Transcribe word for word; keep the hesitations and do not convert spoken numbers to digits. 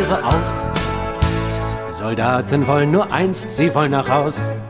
Offiziere aus. Soldaten wollen nur eins, sie wollen nach Haus.